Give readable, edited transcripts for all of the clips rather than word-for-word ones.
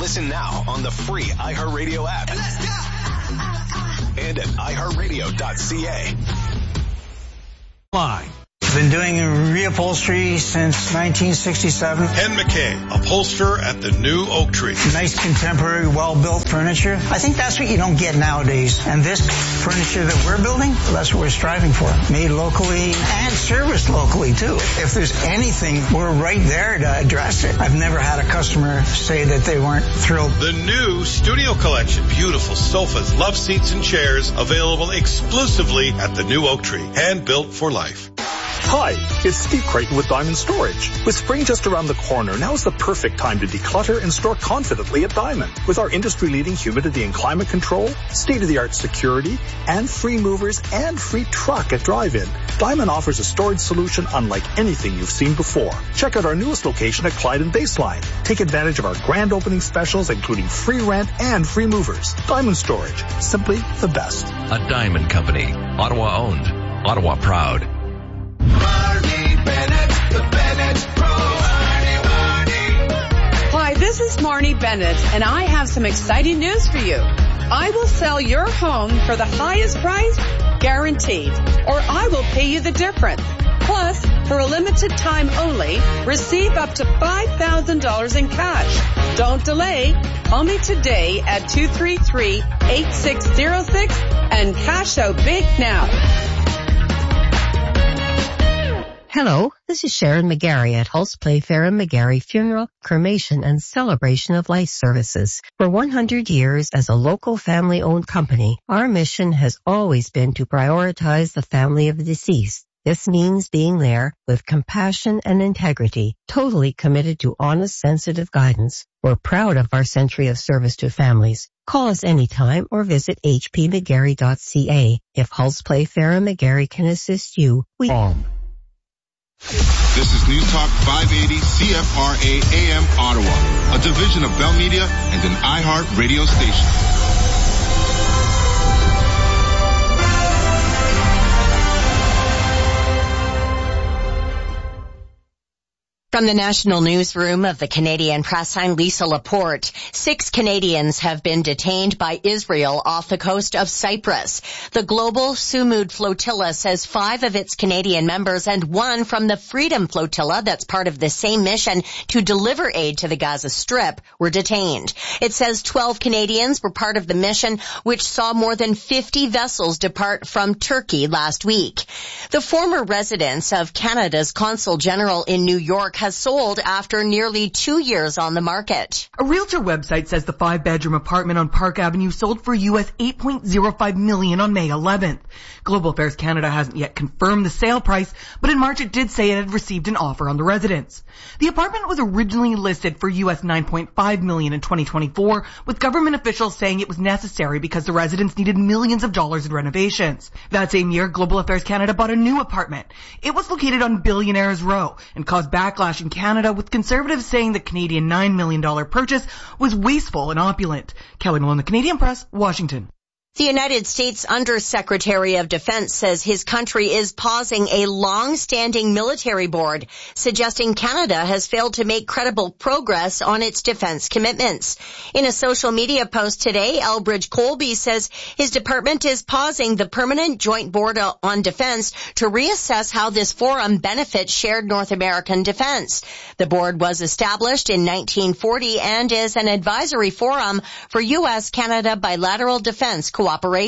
Listen now on the free iHeartRadio app. And at iHeartRadio.ca. Line. Been doing reupholstery since 1967. Ken McKay, upholsterer at the new Oak Tree. Nice contemporary, well-built furniture. I think that's what you don't get nowadays. And this furniture that we're building, that's what we're striving for. Made locally and serviced locally too. If there's anything, we're right there to address it. I've never had a customer say that they weren't thrilled. The new Studio Collection. Beautiful sofas, love seats, and chairs available exclusively at the new Oak Tree. Hand built for life. Hi, it's Steve Creighton with Diamond Storage. With spring just around the corner, now is the perfect time to declutter and store confidently at Diamond. With our industry-leading humidity and climate control, state-of-the-art security, and free movers and free truck at drive-in, Diamond offers a storage solution unlike anything you've seen before. Check out our newest location at Clyde and Baseline. Take advantage of our grand opening specials, including free rent and free movers. Diamond Storage, simply the best. A Diamond Company, Ottawa owned, Ottawa proud. Marnie Bennett, the Bennett Pro. Marnie. Hi, this is Marnie Bennett, and I have some exciting news for you. I will sell your home for the highest price, guaranteed, or I will pay you the difference. Plus, for a limited time only, receive up to $5,000 in cash. Don't delay. Call me today at 233-8606 and cash out big now. Hello, this is Sharon McGarry at Hulse Playfair and McGarry Funeral, Cremation, and Celebration of Life Services. For 100 years as a local family-owned company, our mission has always been to prioritize the family of the deceased. This means being there with compassion and integrity, totally committed to honest, sensitive guidance. We're proud of our century of service to families. Call us anytime or visit hpmcgarry.ca. If Hulse Playfair and McGarry can assist you, we This is News Talk 580 CFRA AM Ottawa, a division of Bell Media and an iHeart radio station. From the National Newsroom of the Canadian Press, I'm Lisa Laporte. 6 Canadians have been detained by Israel off the coast of Cyprus. The Global Sumud Flotilla says 5 of its Canadian members and 1 from the Freedom Flotilla, that's part of the same mission to deliver aid to the Gaza Strip, were detained. It says 12 Canadians were part of the mission, which saw more than 50 vessels depart from Turkey last week. The former residence of Canada's Consul General in New York has sold after nearly 2 years on the market. A realtor website says the 5-bedroom apartment on Park Avenue sold for US $8.05 million on May 11th. Global Affairs Canada hasn't yet confirmed the sale price, but in March it did say it had received an offer on the residence. The apartment was originally listed for US $9.5 million in 2024, with government officials saying it was necessary because the residence needed millions of dollars in renovations. That same year, Global Affairs Canada bought a new apartment. It was located on Billionaires Row and caused backlash in Canada, with conservatives saying the Canadian $9 million purchase was wasteful and opulent. Kelly Malone, the Canadian Press, Washington. The United States Undersecretary of Defense says his country is pausing a long-standing military board, suggesting Canada has failed to make credible progress on its defense commitments. In a social media post today, Elbridge Colby says his department is pausing the Permanent Joint Board on Defense to reassess how this forum benefits shared North American defense. The board was established in 1940 and is an advisory forum for U.S.-Canada bilateral defense cooperation.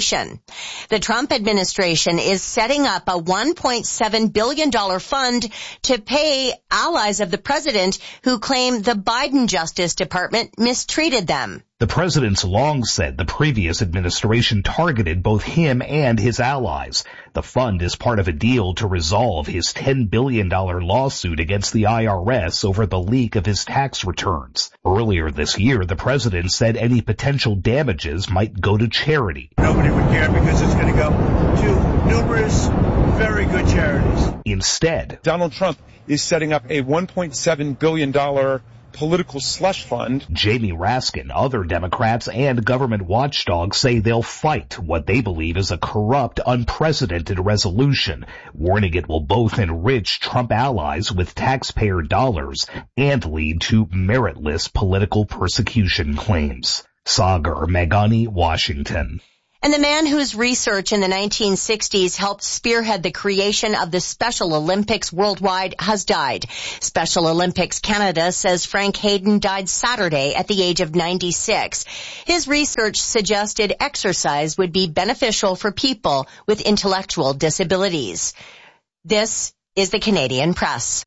The Trump administration is setting up a $1.7 billion fund to pay allies of the president who claim the Biden Justice Department mistreated them. The president's long said the previous administration targeted both him and his allies. The fund is part of a deal to resolve his $10 billion lawsuit against the IRS over the leak of his tax returns. Earlier this year, the president said any potential damages might go to charity. Nobody would care because it's going to go to numerous very good charities. Instead, Donald Trump is setting up a $1.7 billion political slush fund. Jamie Raskin, other Democrats, and government watchdogs say they'll fight what they believe is a corrupt, unprecedented resolution, warning it will both enrich Trump allies with taxpayer dollars and lead to meritless political persecution claims. Sagar Meghani, Washington. And the man whose research in the 1960s helped spearhead the creation of the Special Olympics worldwide has died. Special Olympics Canada says Frank Hayden died Saturday at the age of 96. His research suggested exercise would be beneficial for people with intellectual disabilities. This is the Canadian Press.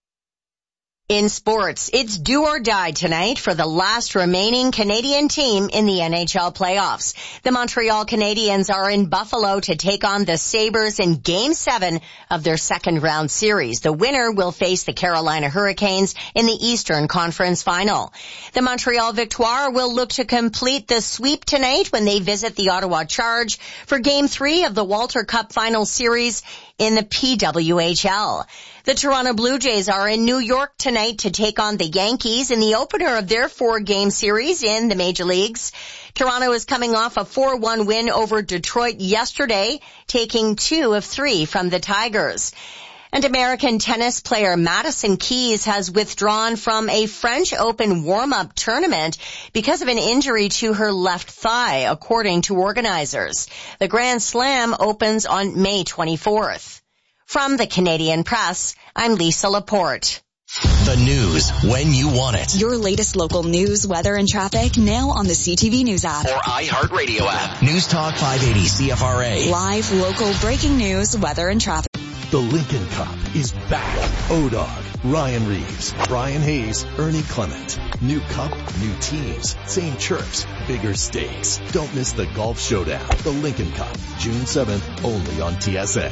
In sports, it's do or die tonight for the last remaining Canadian team in the NHL playoffs. The Montreal Canadiens are in Buffalo to take on the Sabres in Game 7 of their second round series. The winner will face the Carolina Hurricanes in the Eastern Conference Final. The Montreal Victoire will look to complete the sweep tonight when they visit the Ottawa Charge for Game 3 of the Walter Cup Final Series in the PWHL. The Toronto Blue Jays are in New York tonight to take on the Yankees in the opener of their 4-game series in the major leagues. Toronto is coming off a 4-1 win over Detroit yesterday, taking 2 of 3 from the Tigers. And American tennis player Madison Keys has withdrawn from a French Open warm-up tournament because of an injury to her left thigh, according to organizers. The Grand Slam opens on May 24th. From the Canadian Press, I'm Lisa Laporte. The news when you want it. Your latest local news, weather, and traffic now on the CTV News app. Or iHeartRadio app. News Talk 580 CFRA. Live, local, breaking news, weather, and traffic. The Lincoln Cup is back. O-Dog, Ryan Reeves, Brian Hayes, Ernie Clement. New cup, new teams, same chirps, bigger stakes. Don't miss the Golf Showdown. The Lincoln Cup, June 7th, only on TSA.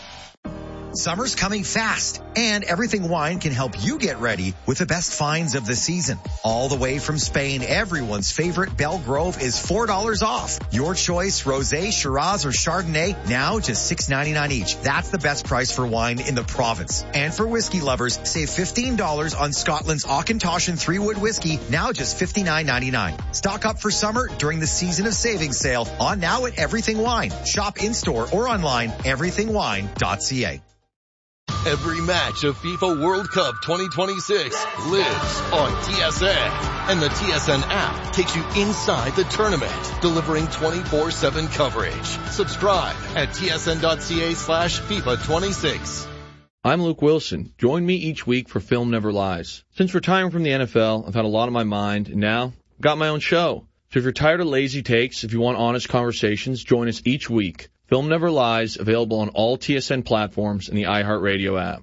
Summer's coming fast, and Everything Wine can help you get ready with the best finds of the season. All the way from Spain, everyone's favorite Belle Grove is $4 off. Your choice, Rosé, Shiraz, or Chardonnay, now just $6.99 each. That's the best price for wine in the province. And for whiskey lovers, save $15 on Scotland's Auchentoshan 3-Wood whiskey, now just $59.99. Stock up for summer during the Season of Savings sale on now at Everything Wine. Shop in-store or online, everythingwine.ca. Every match of FIFA World Cup 2026 lives on TSN. And the TSN app takes you inside the tournament, delivering 24/7 coverage. Subscribe at tsn.ca/FIFA26. I'm Luke Wilson. Join me each week for Film Never Lies. Since retiring from the NFL, I've had a lot on my mind, and now I've got my own show. So if you're tired of lazy takes, if you want honest conversations, join us each week. Film Never Lies, available on all TSN platforms and the iHeartRadio app.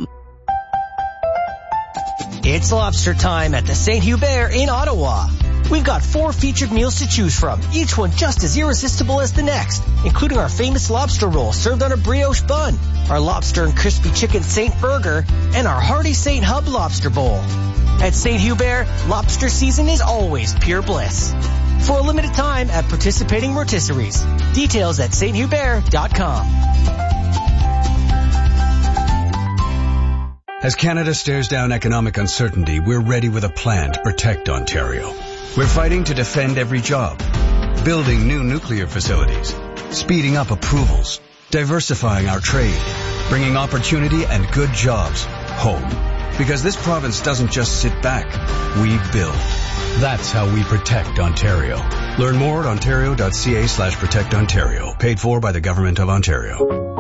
It's lobster time at the St. Hubert in Ottawa. We've got 4 featured meals to choose from, each one just as irresistible as the next, including our famous lobster roll served on a brioche bun, our lobster and crispy chicken St. Burger, and our hearty St. Hub lobster bowl. At St. Hubert, lobster season is always pure bliss. For a limited time at participating rotisseries. Details at sthubert.com. As Canada stares down economic uncertainty, we're ready with a plan to protect Ontario. We're fighting to defend every job, building new nuclear facilities, speeding up approvals, diversifying our trade, bringing opportunity and good jobs home. Because this province doesn't just sit back, we build. That's how we protect Ontario. Learn more at ontario.ca/protectontario. Paid for by the Government of Ontario.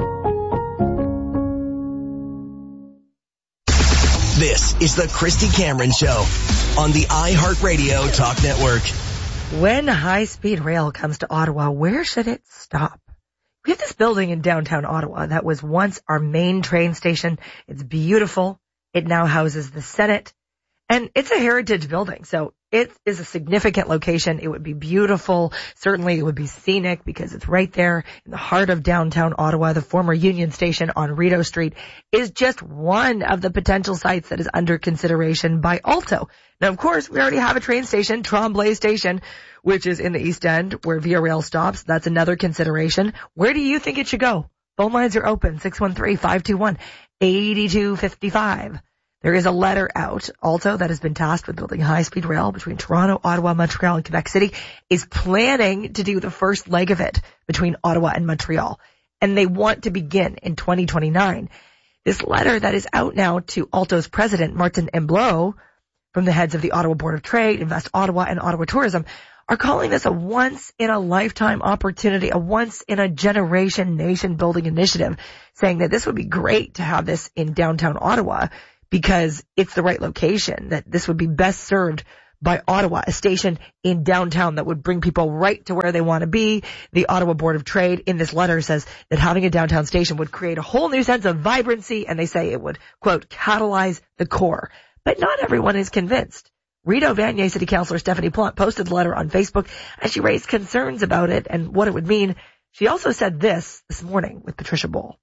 This is the Christy Cameron Show on the iHeartRadio Talk Network. When high-speed rail comes to Ottawa, where should it stop? We have this building in downtown Ottawa that was once our main train station. It's beautiful. It now houses the Senate. And it's a heritage building, so it is a significant location. It would be beautiful. Certainly it would be scenic because it's right there in the heart of downtown Ottawa. The former Union Station on Rideau Street is just one of the potential sites that is under consideration by Alto. Now, of course, we already have a train station, Tremblay Station, which is in the East End where Via Rail stops. That's another consideration. Where do you think it should go? Phone lines are open, 613-521-8255. There is a letter out also that has been tasked with building high-speed rail between Toronto, Ottawa, Montreal, and Quebec City, is planning to do the first leg of it between Ottawa and Montreal. And they want to begin in 2029. This letter that is out now to Alto's president, Martin Emblot, from the heads of the Ottawa Board of Trade, Invest Ottawa, and Ottawa Tourism, are calling this a once-in-a-lifetime opportunity, a once-in-a-generation nation-building initiative, saying that this would be great to have this in downtown Ottawa because it's the right location, that this would be best served by Ottawa, a station in downtown that would bring people right to where they want to be. The Ottawa Board of Trade in this letter says that having a downtown station would create a whole new sense of vibrancy, and they say it would, quote, catalyze the core. But not everyone is convinced. Rideau Vanier City Councillor Stephanie Plante posted the letter on Facebook as she raised concerns about it and what it would mean. She also said this morning with Patricia Bowl.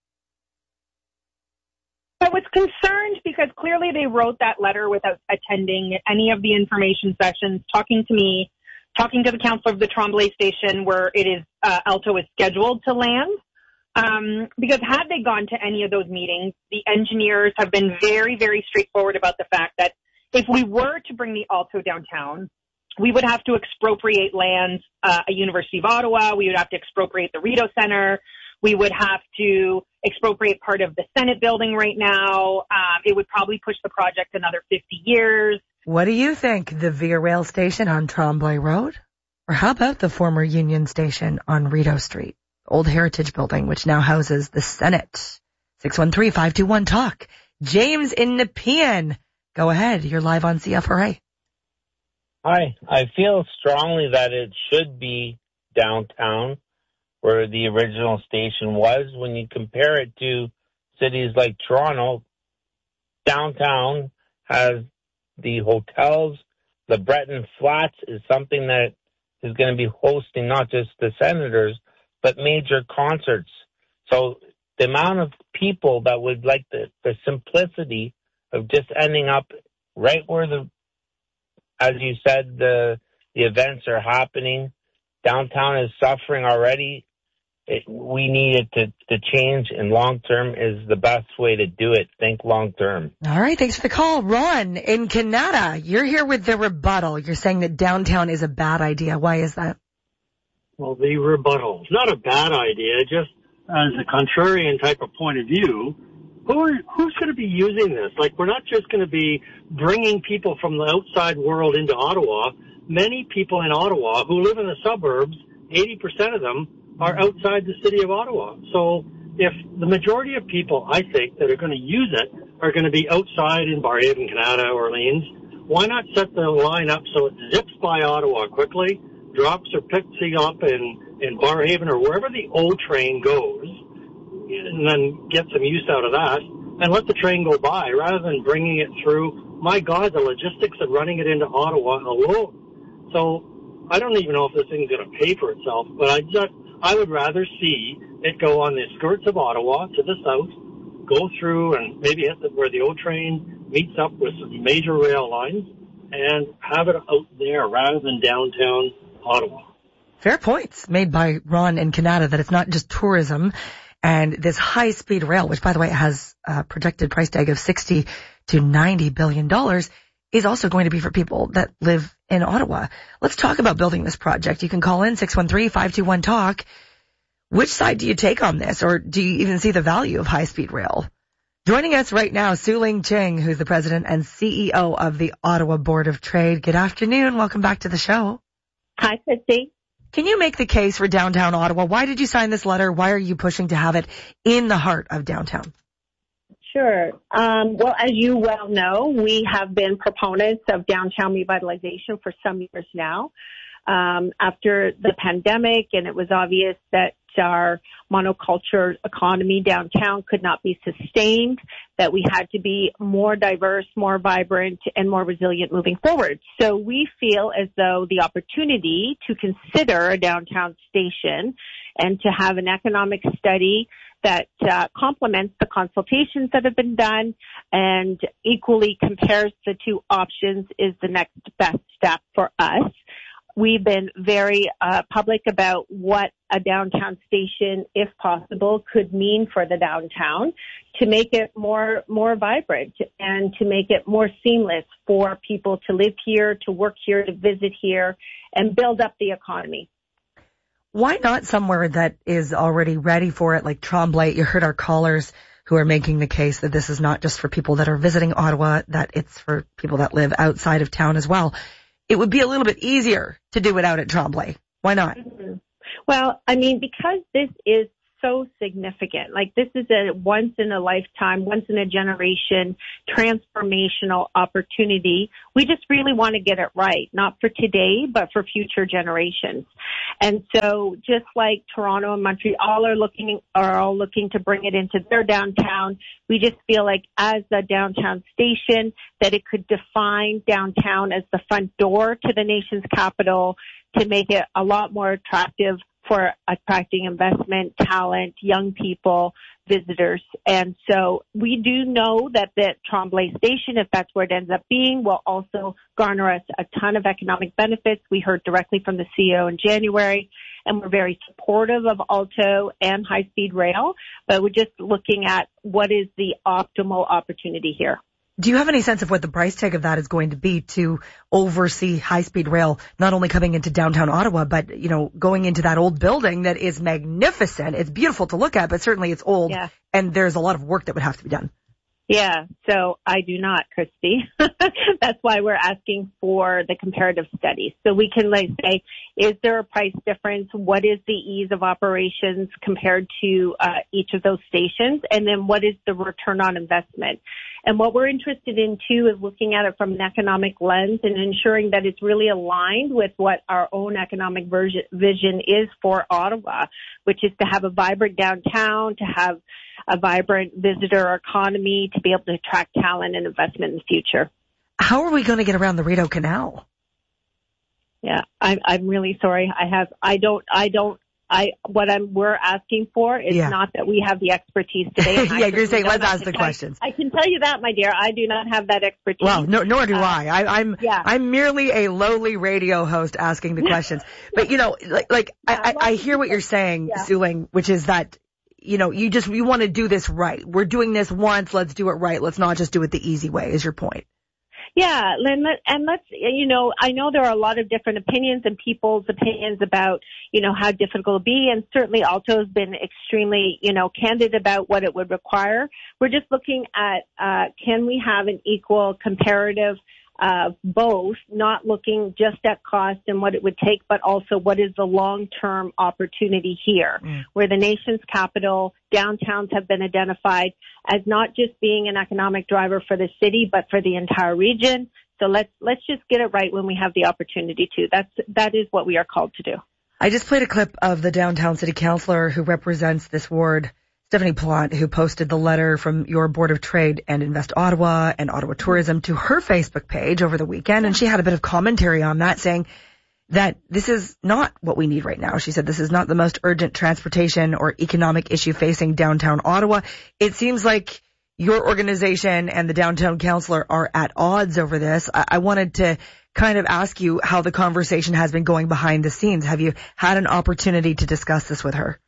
I was concerned because clearly they wrote that letter without attending any of the information sessions, talking to me, talking to the councillor of the Tremblay station where it is Alto is scheduled to land. Because had they gone to any of those meetings, the engineers have been very, very straightforward about the fact that if we were to bring the Alto downtown, we would have to expropriate lands at University of Ottawa. We would have to expropriate the Rideau Centre. We would have to expropriate part of the Senate building right now. It would probably push the project another 50 years. What do you think? The Via Rail station on Tremblay Road? Or how about the former Union Station on Rideau Street? Old Heritage Building, which now houses the Senate. 613-521-TALK. James in Nepean. Go ahead. You're live on CFRA. Hi. I feel strongly that it should be downtown where the original station was. When you compare it to cities like Toronto, downtown has the hotels. The Breton Flats is something that is going to be hosting not just the Senators, but major concerts. So the amount of people that would like the simplicity of just ending up right where as you said, the events are happening. Downtown is suffering already. We need it to change, and long term is the best way to do it. Think long term. All right, thanks for the call. Ron in Canada, you're here with the rebuttal. You're saying that downtown is a bad idea. Why is that? Well, the rebuttal is not a bad idea, just as a contrarian type of point of view. Who's going to be using this? Like, we're not just going to be bringing people from the outside world into Ottawa. Many people in Ottawa who live in the suburbs, 80% of them, are outside the city of Ottawa. So if the majority of people, I think, that are going to use it are going to be outside in Barrhaven, Canada, Orleans, why not set the line up so it zips by Ottawa quickly, drops or picks you up in Barrhaven or wherever the old train goes, and then get some use out of that, and let the train go by rather than bringing it through, my God, the logistics of running it into Ottawa alone. So I don't even know if this thing's going to pay for itself, but I would rather see it go on the skirts of Ottawa to the south, go through and maybe hit where the O train meets up with some major rail lines, and have it out there rather than downtown Ottawa. Fair points made by Ron in Canada that it's not just tourism. And this high-speed rail, which, by the way, has a projected price tag of $60 to $90 billion, is also going to be for people that live in Ottawa. Let's talk about building this project. You can call in 613-521-TALK. Which side do you take on this, or do you even see the value of high-speed rail? Joining us right now, Su-Ling Ching, who's the president and CEO of the Ottawa Board of Trade. Good afternoon. Welcome back to the show. Hi, Christy. Can you make the case for downtown Ottawa? Why did you sign this letter? Why are you pushing to have it in the heart of downtown? Sure. Well, as you well know, we have been proponents of downtown revitalization for some years now. After the pandemic, and it was obvious that our monoculture economy downtown could not be sustained, that we had to be more diverse, more vibrant, and more resilient moving forward. So we feel as though the opportunity to consider a downtown station and to have an economic study that complements the consultations that have been done and equally compares the two options is the next best step for us. we've been very public about what a downtown station, if possible, could mean for the downtown to make it more vibrant and to make it more seamless for people to live here, to work here, to visit here, and build up the economy. Why not somewhere that is already ready for it, like Tremblay? You heard our callers who are making the case that this is not just for people that are visiting Ottawa, that it's for people that live outside of town as well. It would be a little bit easier to do it out at Tremblay. Why not? Mm-hmm. Well, I mean, because this is so significant, like this is a once in a lifetime, once in a generation transformational opportunity. We just really want to get it right, not for today, but for future generations. And so just like Toronto and Montreal are all looking to bring it into their downtown, we just feel like as the downtown station that it could define downtown as the front door to the nation's capital to make it a lot more attractive for attracting investment, talent, young people, visitors. And so we do know that the Tremblay station, if that's where it ends up being, will also garner us a ton of economic benefits. We heard directly from the CEO in January, and we're very supportive of Alto and high-speed rail, but we're just looking at what is the optimal opportunity here. Do you have any sense of what the price tag of that is going to be to oversee high-speed rail, not only coming into downtown Ottawa, but, going into that old building that is magnificent? It's beautiful to look at, but certainly it's old, and there's a lot of work that would have to be done. Yeah, so I do not, Christy. That's why we're asking for the comparative study. So we can say, is there a price difference? What is the ease of operations compared to each of those stations? And then what is the return on investment? And what we're interested in, too, is looking at it from an economic lens and ensuring that it's really aligned with what our own economic vision is for Ottawa, which is to have a vibrant downtown, to have a vibrant visitor economy, to be able to attract talent and investment in the future. How are we going to get around the Rideau Canal? Yeah, I'm really sorry. We're asking for is not that we have the expertise today. Yeah, you're saying let's ask the questions. I can tell you that, my dear. I do not have that expertise. Well, nor do I. I'm merely a lowly radio host asking the questions. But I hear what you're saying, Su-Ling, which is that you want to do this right. We're doing this once. Let's do it right. Let's not just do it the easy way. Is your point? Yeah, and let's, I know there are a lot of different opinions and people's opinions about, how difficult it'll be. And certainly Alto has been extremely, candid about what it would require. We're just looking at, can we have an equal comparative both, not looking just at cost and what it would take, but also what is the long-term opportunity here, where the nation's capital, downtowns have been identified as not just being an economic driver for the city, but for the entire region. So let's just get it right when we have the opportunity to. That is what we are called to do. I just played a clip of the downtown city councillor who represents this ward, Stephanie Plante, who posted the letter from your Board of Trade and Invest Ottawa and Ottawa Tourism to her Facebook page over the weekend. And she had a bit of commentary on that, saying that this is not what we need right now. She said this is not the most urgent transportation or economic issue facing downtown Ottawa. It seems like your organization and the downtown councillor are at odds over this. I wanted to kind of ask you how the conversation has been going behind the scenes. Have you had an opportunity to discuss this with her?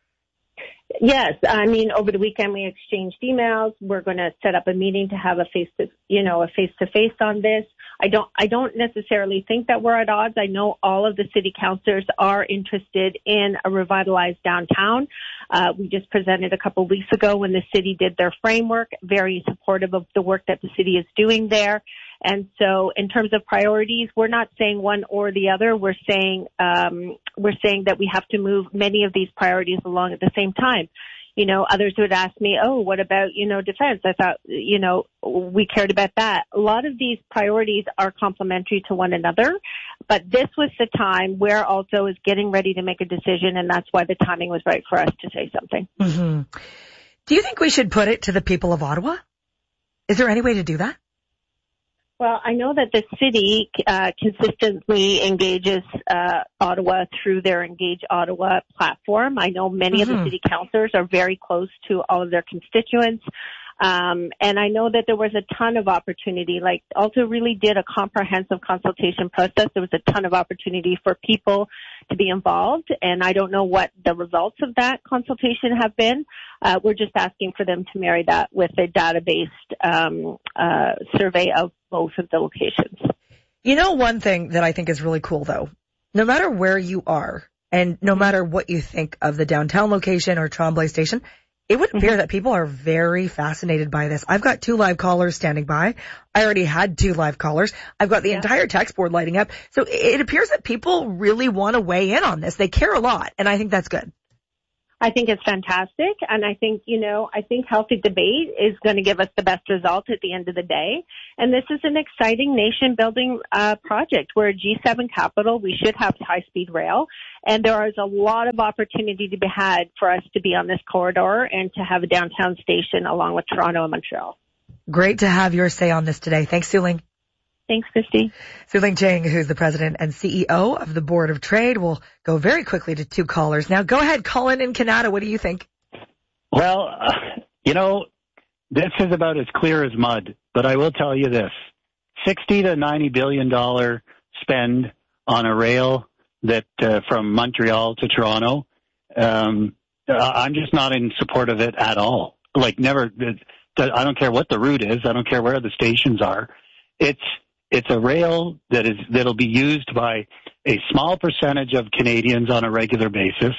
Yes, I mean, over the weekend we exchanged emails. We're going to set up a meeting to have a face-to-face on this. I don't necessarily think that we're at odds. I know all of the city councillors are interested in a revitalized downtown. We just presented a couple of weeks ago when the city did their framework, very supportive of the work that the city is doing there. And so in terms of priorities, we're not saying one or the other. We're saying that we have to move many of these priorities along at the same time. Others would ask me, what about, defense? I thought, we cared about that. A lot of these priorities are complementary to one another, but this was the time where Alto is getting ready to make a decision, and that's why the timing was right for us to say something. Mm-hmm. Do you think we should put it to the people of Ottawa? Is there any way to do that? Well, I know that the city consistently engages Ottawa through their Engage Ottawa platform. I know many of the city councillors are very close to all of their constituents. And I know that there was a ton of opportunity. Like, Alto really did a comprehensive consultation process. There was a ton of opportunity for people to be involved, and I don't know what the results of that consultation have been. We're just asking for them to marry that with a database survey of both of the locations. You know, one thing that I think is really cool, though, no matter where you are and no matter what you think of the downtown location or Tremblay Station, it would appear that people are very fascinated by this. I've got 2 live callers standing by. I already had 2 live callers. I've got the entire text board lighting up. So it appears that people really want to weigh in on this. They care a lot, and I think that's good. I think it's fantastic, and I think, I think healthy debate is going to give us the best result at the end of the day. And this is an exciting nation-building project. We're a G7 capital. We should have high-speed rail, and there is a lot of opportunity to be had for us to be on this corridor and to have a downtown station along with Toronto and Montreal. Great to have your say on this today. Thanks, Su-Ling. Thanks, Christy. Su-Ling Ching, who's the president and CEO of the Board of Trade, will go very quickly to 2 callers. Now, go ahead, Colin in Canada. What do you think? Well, this is about as clear as mud, but I will tell you this. $60 to $90 billion spend on a rail that from Montreal to Toronto, I'm just not in support of it at all. Like, never. I don't care what the route is. I don't care where the stations are. It's a rail that'll be used by a small percentage of Canadians on a regular basis.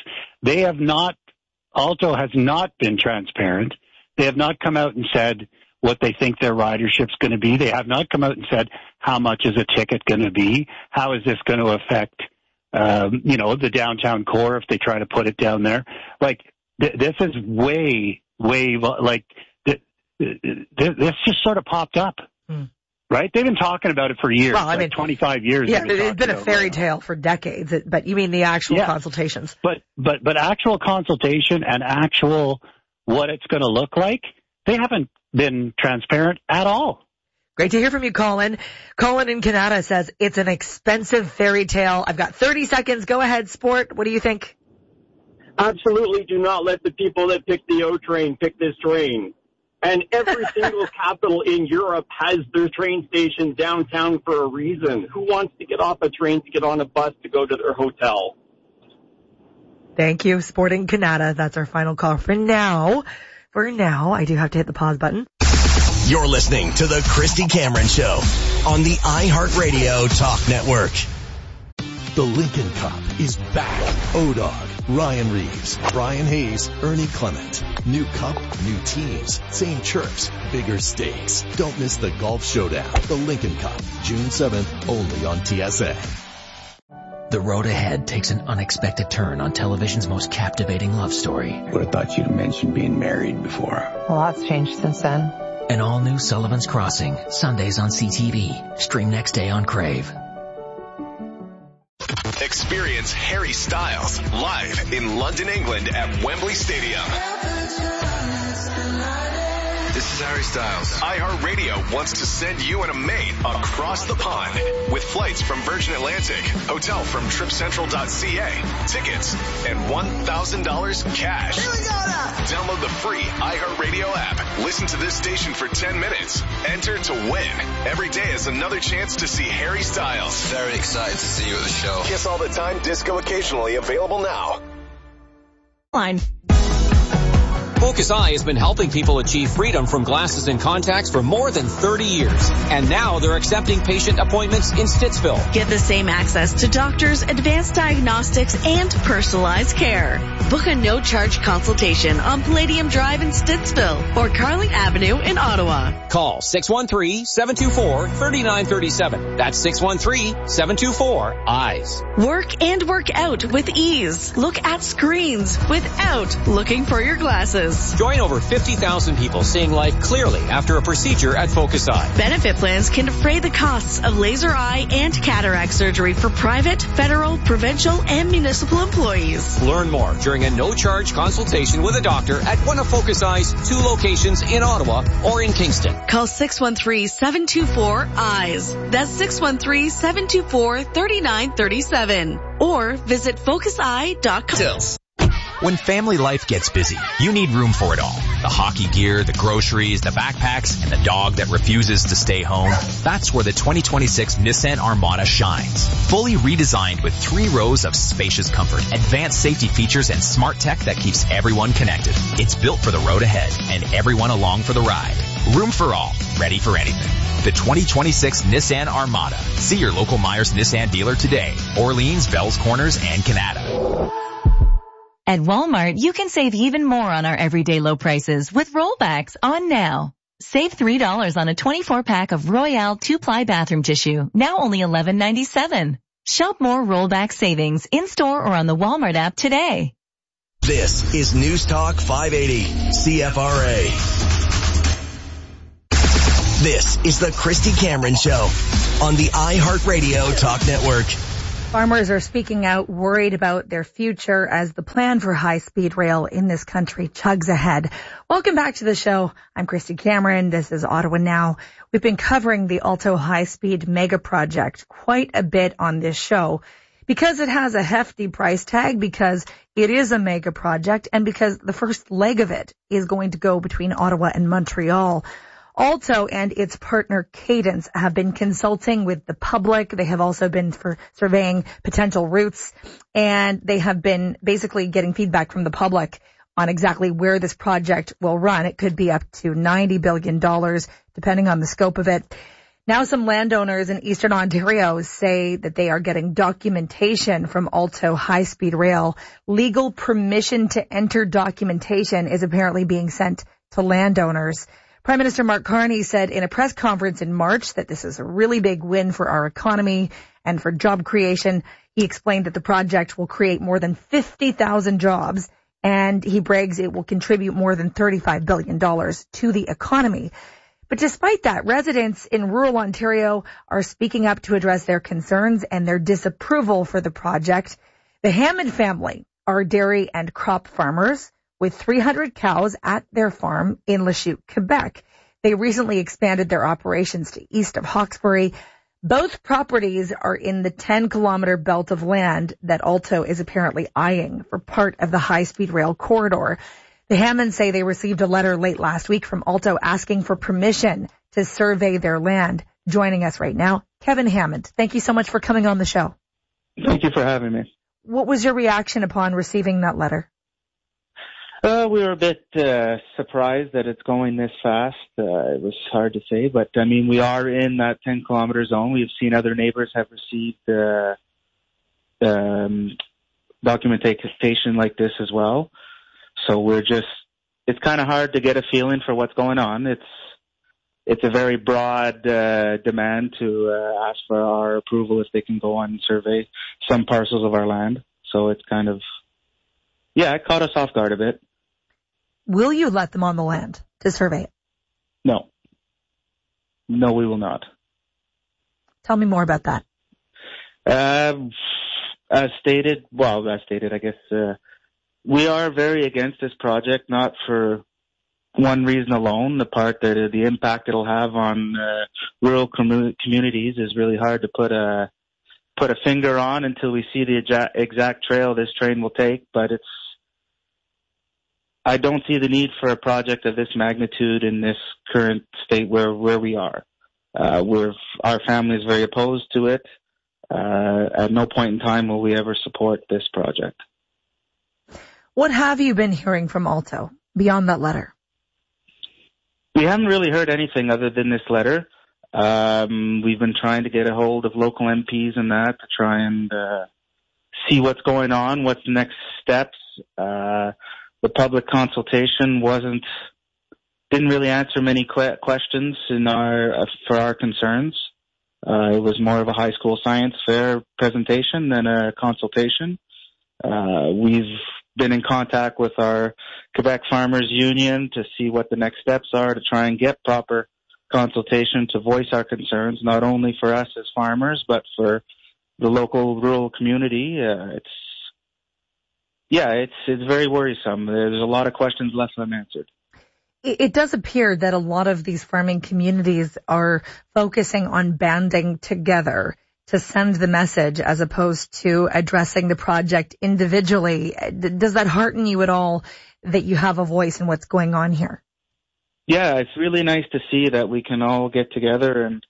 Alto has not been transparent. They have not come out and said what they think their ridership's going to be. They have not come out and said how much is a ticket going to be. How is this going to affect, the downtown core if they try to put it down there? Like, this is way, like, this just sort of popped up. Right? They've been talking about it for years. Well, 25 years. Yeah, it's been a fairy tale for decades, but you mean the actual consultations. But actual consultation and actual what it's going to look like, they haven't been transparent at all. Great to hear from you, Colin. Colin in Canada says it's an expensive fairy tale. I've got 30 seconds. Go ahead, Sport. What do you think? Absolutely do not let the people that pick the O train pick this train. And every single capital in Europe has their train station downtown for a reason. Who wants to get off a train to get on a bus to go to their hotel? Thank you, Sporting Canada. That's our final call for now. I do have to hit the pause button. You're listening to The Christy Cameron Show on the iHeartRadio Talk Network. The Lincoln Cup is back. O-Dog, Ryan Reeves, Brian Hayes, Ernie Clement. New cup, new teams, same chirps, bigger stakes. Don't miss the Golf Showdown. The Lincoln Cup, June 7th, only on TSN. The road ahead takes an unexpected turn on television's most captivating love story. Would have thought you'd mentioned being married before. A lot's changed since then. An all-new Sullivan's Crossing, Sundays on CTV. Stream next day on Crave. Experience Harry Styles live in London, England at Wembley Stadium. This is Harry Styles. iHeartRadio wants to send you and a mate across the pond with flights from Virgin Atlantic, hotel from tripcentral.ca, tickets, and $1,000 cash. Here we go now. Download the free iHeartRadio app. Listen to this station for 10 minutes. Enter to win. Every day is another chance to see Harry Styles. Very excited to see you at the show. Kiss all the time, disco occasionally, available now. Line. Focus Eye has been helping people achieve freedom from glasses and contacts for more than 30 years. And now they're accepting patient appointments in Stittsville. Get the same access to doctors, advanced diagnostics, and personalized care. Book a no-charge consultation on Palladium Drive in Stittsville or Carling Avenue in Ottawa. Call 613-724-3937. That's 613-724-EYES. Work and work out with ease. Look at screens without looking for your glasses. Join over 50,000 people seeing life clearly after a procedure at Focus Eye. Benefit plans can defray the costs of laser eye and cataract surgery for private, federal, provincial, and municipal employees. Learn more during a no-charge consultation with a doctor at one of Focus Eye's 2 locations in Ottawa or in Kingston. Call 613-724-EYES. That's 613-724-3937. Or visit FocusEye.com. When family life gets busy, you need room for it all. The hockey gear, the groceries, the backpacks, and the dog that refuses to stay home. That's where the 2026 Nissan Armada shines. Fully redesigned with 3 rows of spacious comfort, advanced safety features, and smart tech that keeps everyone connected. It's built for the road ahead and everyone along for the ride. Room for all, ready for anything. The 2026 Nissan Armada. See your local Myers Nissan dealer today. Orleans, Bells Corners, and Canada. At Walmart, you can save even more on our everyday low prices with rollbacks on now. Save $3 on a 24-pack of Royale 2-ply bathroom tissue, now only $11.97. Shop more rollback savings in-store or on the Walmart app today. This is News Talk 580, CFRA. This is the Christy Cameron Show on the iHeartRadio Talk Network. Farmers are speaking out, worried about their future as the plan for high-speed rail in this country chugs ahead. Welcome back to the show. I'm Christy Cameron. This is Ottawa Now. We've been covering the Alto high-speed mega project quite a bit on this show because it has a hefty price tag, because it is a mega project, and because the first leg of it is going to go between Ottawa and Montreal. Alto and its partner Cadence have been consulting with the public. They have also been surveying potential routes, and they have been basically getting feedback from the public on exactly where this project will run. It could be up to $90 billion, depending on the scope of it. Now some landowners in Eastern Ontario say that they are getting documentation from Alto High-Speed Rail. Legal permission to enter documentation is apparently being sent to landowners. Prime Minister Mark Carney said in a press conference in March that this is a really big win for our economy and for job creation. He explained that the project will create more than 50,000 jobs, and he brags it will contribute more than $35 billion to the economy. But despite that, residents in rural Ontario are speaking up to address their concerns and their disapproval for the project. The Hammond family are dairy and crop farmers with 300 cows at their farm in Lachute, Quebec. They recently expanded their operations to east of Hawkesbury. Both properties are in the 10-kilometer belt of land that Alto is apparently eyeing for part of the high-speed rail corridor. The Hammonds say they received a letter late last week from Alto asking for permission to survey their land. Joining us right now, Kevin Hammond. Thank you so much for coming on the show. Thank you for having me. What was your reaction upon receiving that letter? We were a bit surprised that it's going this fast. It was hard to say, but I mean, we are in that 10-kilometer zone. We've seen other neighbors have received documentation like this as well. So it's kind of hard to get a feeling for what's going on. It's a very broad demand to ask for our approval if they can go on and survey some parcels of our land. So it's kind of, it caught us off guard a bit. Will you let them on the land to survey it? No. No, we will not. Tell me more about that. As stated, I guess, we are very against this project, not for one reason alone. The part that the impact it'll have on rural communities is really hard to put a finger on until we see the exact trail this train will take. But I don't see the need for a project of this magnitude in this current state where we are. Our family is very opposed to it. At no point in time will we ever support this project. What have you been hearing from Alto beyond that letter? We haven't really heard anything other than this letter. We've been trying to get a hold of local MPs and that to try and see what's going on, what's the next steps. The public consultation didn't really answer many questions for our concerns. It was more of a high school science fair presentation than a consultation. We've been in contact with our Quebec Farmers Union to see what the next steps are to try and get proper consultation to voice our concerns, not only for us as farmers, but for the local rural community. It's very worrisome. There's a lot of questions left unanswered. It does appear that a lot of these farming communities are focusing on banding together to send the message as opposed to addressing the project individually. Does that hearten you at all that you have a voice in what's going on here? Yeah, it's really nice to see that we can all get together and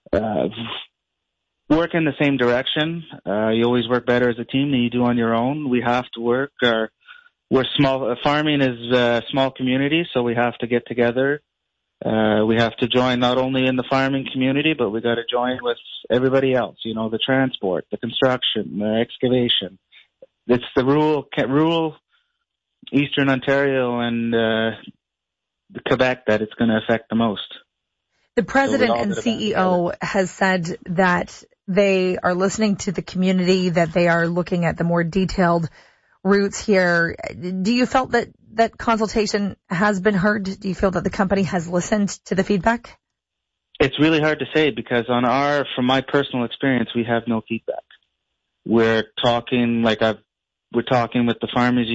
work in the same direction. You always work better as a team than you do on your own. We have to work. We're small. Farming is a small community, so we have to get together. We have to join not only in the farming community, but we got to join with everybody else. You know, the transport, the construction, the excavation. It's the rural Eastern Ontario and the Quebec that it's going to affect the most. The president and CEO has said that they are listening to the community, that they are looking at the more detailed routes here. Do you felt that consultation has been heard? Do you feel that the company has listened to the feedback? It's really hard to say because from my personal experience, we have no feedback. We're talking with the farmers